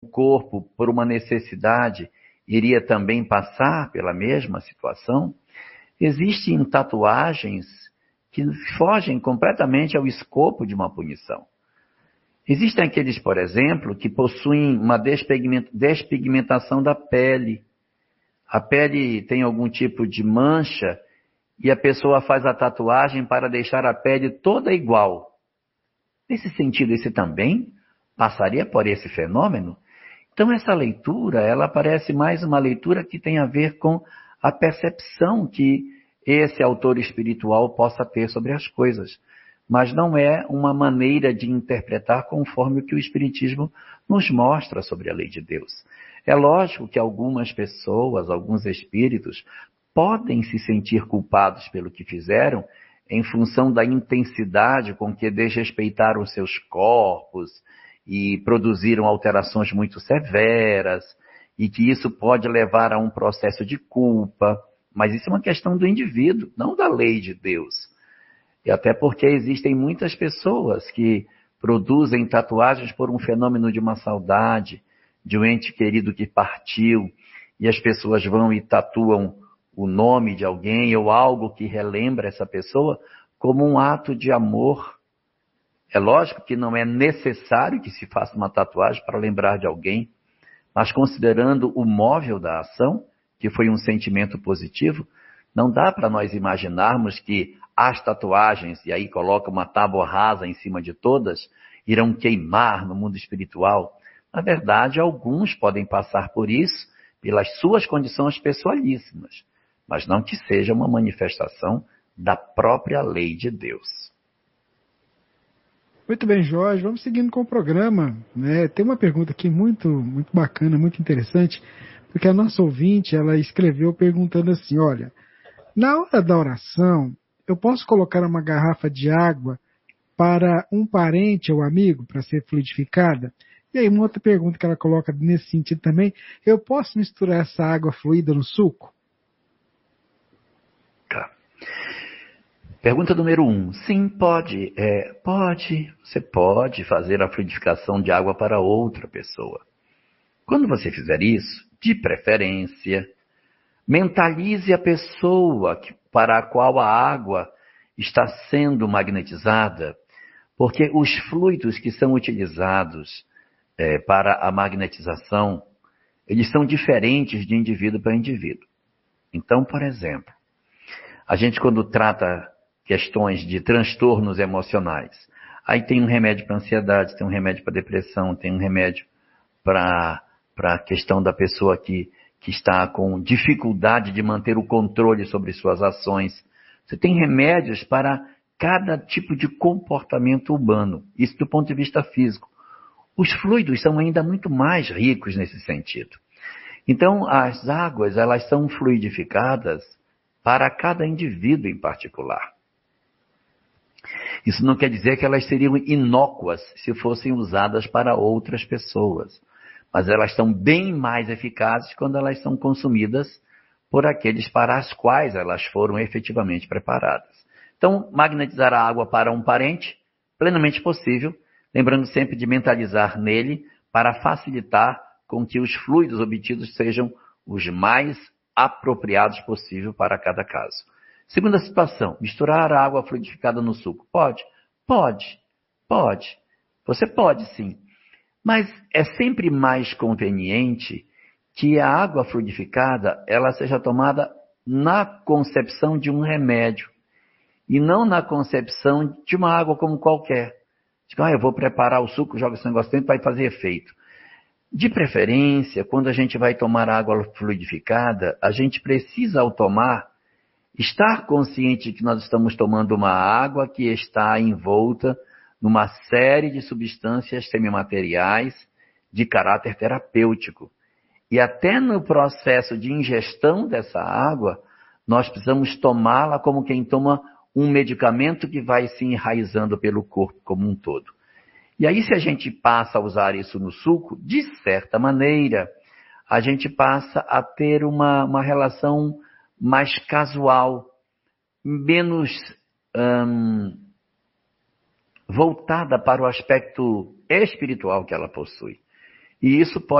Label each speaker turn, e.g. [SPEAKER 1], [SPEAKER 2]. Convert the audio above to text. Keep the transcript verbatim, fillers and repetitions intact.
[SPEAKER 1] corpo, por uma necessidade, iria também passar pela mesma situação? Existem tatuagens que fogem completamente ao escopo de uma punição. Existem aqueles, por exemplo, que possuem uma despigmentação da pele. A pele tem algum tipo de mancha e a pessoa faz a tatuagem para deixar a pele toda igual. Nesse sentido, esse também passaria por esse fenômeno? Então, essa leitura, ela parece mais uma leitura que tem a ver com a percepção que esse autor espiritual possa ter sobre as coisas. Mas não é uma maneira de interpretar conforme o que o Espiritismo nos mostra sobre a lei de Deus. É lógico que algumas pessoas, alguns espíritos, podem se sentir culpados pelo que fizeram em função da intensidade com que desrespeitaram seus corpos e produziram alterações muito severas, e que isso pode levar a um processo de culpa. Mas isso é uma questão do indivíduo, não da lei de Deus. E até porque existem muitas pessoas que produzem tatuagens por um fenômeno de uma saudade, de um ente querido que partiu, e as pessoas vão e tatuam o nome de alguém ou algo que relembra essa pessoa como um ato de amor. É lógico que não é necessário que se faça uma tatuagem para lembrar de alguém, mas considerando o móvel da ação, que foi um sentimento positivo, não dá para nós imaginarmos que as tatuagens, e aí coloca uma tábua rasa em cima de todas, irão queimar no mundo espiritual. Na verdade, alguns podem passar por isso pelas suas condições pessoalíssimas, mas não que seja uma manifestação da própria lei de Deus.
[SPEAKER 2] Muito bem, Jorge, vamos seguindo com o programa, né? Tem uma pergunta aqui muito, muito bacana, muito interessante, porque a nossa ouvinte, ela escreveu perguntando assim, olha, na hora da oração, eu posso colocar uma garrafa de água para um parente ou amigo para ser fluidificada? E aí uma outra pergunta que ela coloca nesse sentido também, eu posso misturar essa água fluida no suco?
[SPEAKER 1] Tá. Pergunta número um. Sim, pode. É, pode. Você pode fazer a fluidificação de água para outra pessoa. Quando você fizer isso, de preferência, mentalize a pessoa que, para a qual a água está sendo magnetizada, porque os fluidos que são utilizados é, para a magnetização, eles são diferentes de indivíduo para indivíduo. Então, por exemplo, a gente quando trata questões de transtornos emocionais, aí tem um remédio para ansiedade, tem um remédio para depressão, tem um remédio para para a questão da pessoa que, que está com dificuldade de manter o controle sobre suas ações. Você tem remédios para cada tipo de comportamento humano, isso do ponto de vista físico. Os fluidos são ainda muito mais ricos nesse sentido. Então, as águas, elas são fluidificadas para cada indivíduo em particular. Isso não quer dizer que elas seriam inócuas se fossem usadas para outras pessoas. Mas elas são bem mais eficazes quando elas são consumidas por aqueles para as quais elas foram efetivamente preparadas. Então, magnetizar a água para um parente, plenamente possível, lembrando sempre de mentalizar nele para facilitar com que os fluidos obtidos sejam os mais apropriados possível para cada caso. Segunda situação, misturar a água fluidificada no suco. Pode? Pode. Pode. Você pode sim. Mas é sempre mais conveniente que a água fluidificada ela seja tomada na concepção de um remédio e não na concepção de uma água como qualquer. Digo, ah, eu vou preparar o suco, jogo esse negócio dentro, vai fazer efeito. De preferência, quando a gente vai tomar água fluidificada, a gente precisa, ao tomar, estar consciente que nós estamos tomando uma água que está envolta numa série de substâncias semimateriais de caráter terapêutico. E até no processo de ingestão dessa água, nós precisamos tomá-la como quem toma um medicamento que vai se enraizando pelo corpo como um todo. E aí, se a gente passa a usar isso no suco, de certa maneira, a gente passa a ter uma, uma relação mais casual, menos hum, voltada para o aspecto espiritual que ela possui. E isso pode